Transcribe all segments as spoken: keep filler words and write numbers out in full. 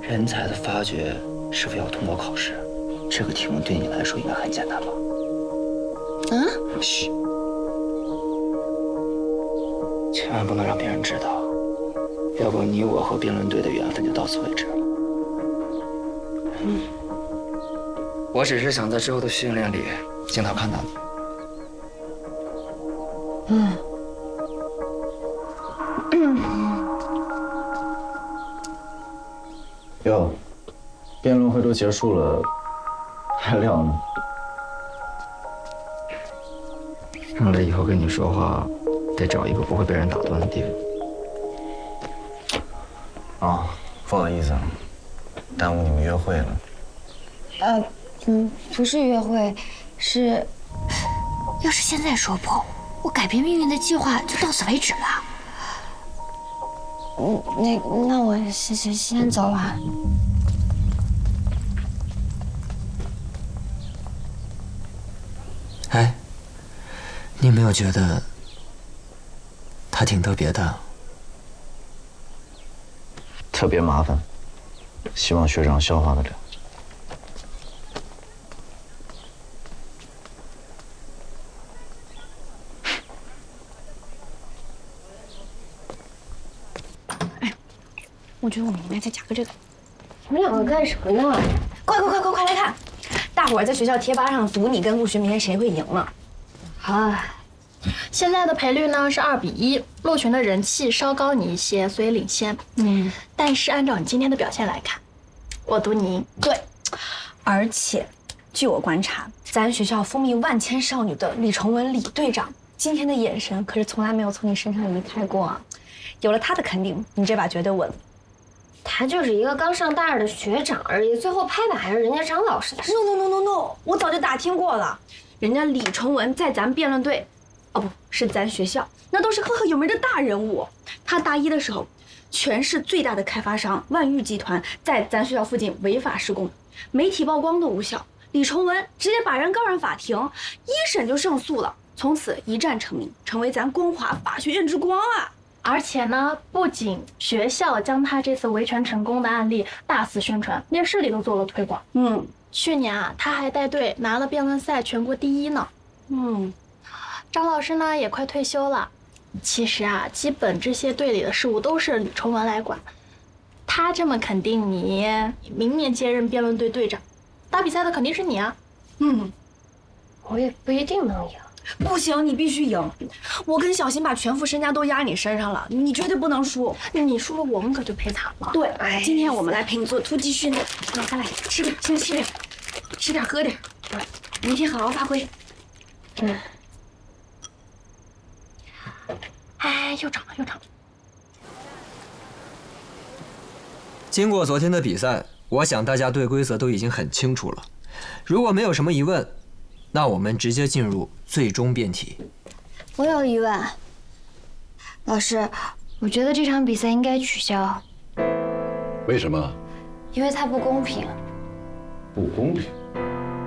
人才的发掘是否要通过考试？这个题目对你来说应该很简单吧？ 嗯？ 嘘，千万不能让别人知道，要不你我和辩论队的缘分就到此为止了。嗯，我只是想在之后的训练里经常看到你。 嗯。 哟，辩论会都结束了，还聊呢？ 看来以后跟你说话，得找一个不会被人打断的地方。啊，不好意思啊，耽误你们约会了。 呃，嗯，不是约会，是，要是现在说破，我改变命运的计划就到此为止了。 嗯，那那我先先先走了。 哎，你有没有觉得他挺特别的？ 特别麻烦，希望学长消化得了。 我觉得我们应该再加个这个。 你们两个干什么呢？ 快快快快快来看！大伙儿在学校贴吧上赌你跟陆学明谁会赢呢？ 啊， 现在的赔率呢是二比一，陆群的人气稍高你一些，所以领先。嗯，但是按照你今天的表现来看，我赌你赢。 对，而且据我观察，咱学校风靡万千少女的李崇文李队长，今天的眼神可是从来没有从你身上离开过啊！有了他的肯定，你这把绝对稳了。 他就是一个刚上大二的学长而已，最后拍板还是人家张老师的事。 No no no no no， 我早就打听过了，人家李崇文在咱辩论队，哦不是咱学校，那都是赫赫有名的大人物。他大一的时候，全市最大的开发商万裕集团在咱学校附近违法施工，媒体曝光都无效，李崇文直接把人告上法庭，一审就胜诉了，从此一战成名，成为咱光华法学院之光啊！ 而且呢，不仅学校将他这次维权成功的案例大肆宣传，连市里都做了推广。嗯，去年啊，他还带队拿了辩论赛全国第一呢。嗯，张老师呢也快退休了。其实啊，基本这些队里的事务都是李崇文来管。他这么肯定你，明年接任辩论队队长，打比赛的肯定是你啊。 嗯， 我也不一定能赢。 不行，你必须赢！我跟小新把全副身家都压你身上了，你绝对不能输。 你输了，我们可就赔惨了。 对，今天我们来陪你做突击训练，来，再来吃点，先吃点，吃点喝点，对，明天好好发挥。 嗯。 哎，又涨了，又涨了。 经过昨天的比赛，我想大家对规则都已经很清楚了。如果没有什么疑问， 那我们直接进入最终辩题。 我有疑问，老师，我觉得这场比赛应该取消。 为什么？ 因为它不公平。 不公平？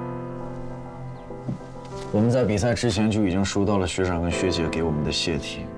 我们在比赛之前就已经收到了学长跟学姐给我们的谢题，